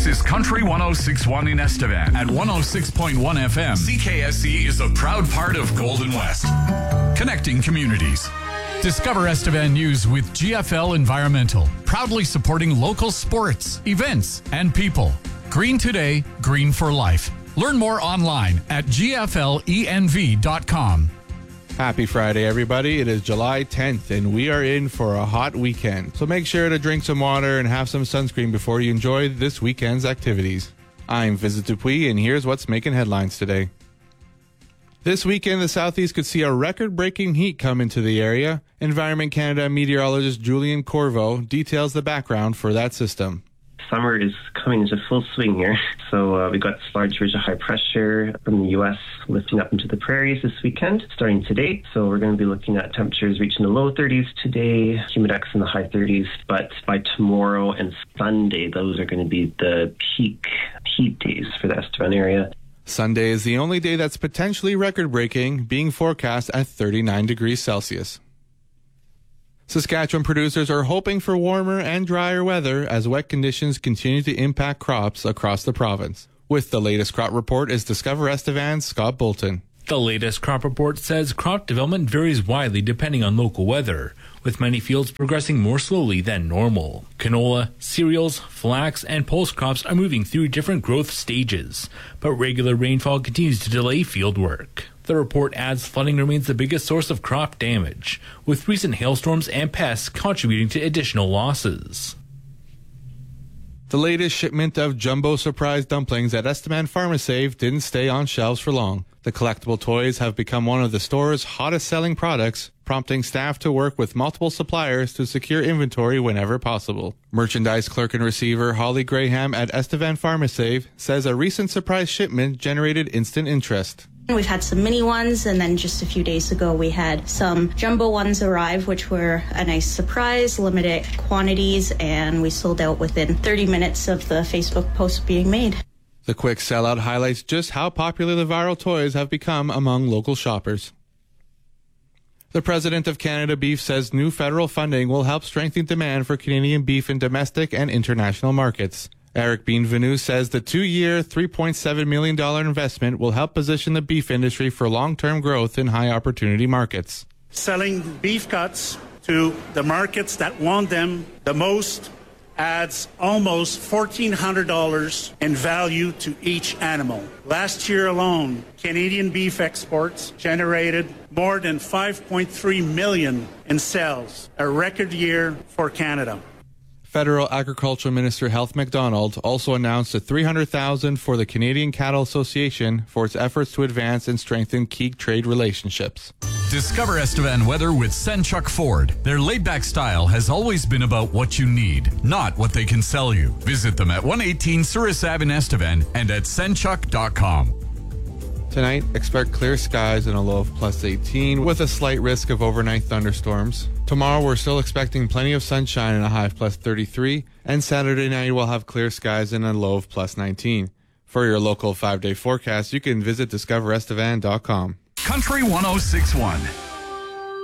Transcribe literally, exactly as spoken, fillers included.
This is Country one oh six point one in Estevan. At one oh six point one F M, C K S E is a proud part of Golden West. Connecting communities. Discover Estevan News with G F L Environmental, proudly supporting local sports, events, and people. Green today, green for life. Learn more online at G F L E N V dot com. Happy Friday, everybody. It is July tenth, and we are in for a hot weekend. So make sure to drink some water and have some sunscreen before you enjoy this weekend's activities. I'm Vincent Dupuis, and here's what's making headlines today. This weekend, the Southeast could see a record-breaking heat come into the area. Environment Canada meteorologist Julian Corvo details the background for that system. Summer is coming into full swing here. So uh, we've got this large ridge of high pressure from the U S lifting up into the prairies this weekend, starting today. So we're going to be looking at temperatures reaching the low thirties today, humidex in the high thirties. But by tomorrow and Sunday, those are going to be the peak heat days for the Estevan area. Sunday is the only day that's potentially record-breaking, being forecast at thirty-nine degrees Celsius. Saskatchewan producers are hoping for warmer and drier weather as wet conditions continue to impact crops across the province. With the latest crop report is Discover Estevan's Scott Bolton. The latest crop report says crop development varies widely depending on local weather, with many fields progressing more slowly than normal. Canola, cereals, flax, and pulse crops are moving through different growth stages, but regular rainfall continues to delay field work. The report adds flooding remains the biggest source of crop damage, with recent hailstorms and pests contributing to additional losses. The latest shipment of jumbo surprise dumplings at Estevan Pharmasave didn't stay on shelves for long. The collectible toys have become one of the store's hottest selling products, prompting staff to work with multiple suppliers to secure inventory whenever possible. Merchandise clerk and receiver Holly Graham at Estevan Pharmasave says a recent surprise shipment generated instant interest. We've had some mini ones, and then just a few days ago we had some jumbo ones arrive, which were a nice surprise, limited quantities, and we sold out within thirty minutes of the Facebook post being made. The quick sellout highlights just how popular the viral toys have become among local shoppers. The President of Canada Beef says new federal funding will help strengthen demand for Canadian beef in domestic and international markets. Eric Bienvenu says the two-year, three point seven million dollars investment will help position the beef industry for long-term growth in high-opportunity markets. Selling beef cuts to the markets that want them the most adds almost fourteen hundred dollars in value to each animal. Last year alone, Canadian beef exports generated more than five point three million dollars in sales, a record year for Canada. Federal Agriculture Minister Health MacDonald also announced a three hundred thousand dollars for the Canadian Cattle Association for its efforts to advance and strengthen key trade relationships. Discover Estevan weather with Senchuk Ford. Their laid-back style has always been about what you need, not what they can sell you. Visit them at one eighteen Souris Ave in Estevan and at senchuk dot com. Tonight, expect clear skies and a low of plus eighteen with a slight risk of overnight thunderstorms. Tomorrow, we're still expecting plenty of sunshine and a high of plus thirty-three. And Saturday night, we'll have clear skies and a low of plus nineteen. For your local five-day forecast, you can visit discover estevan dot com. Country one oh six point one.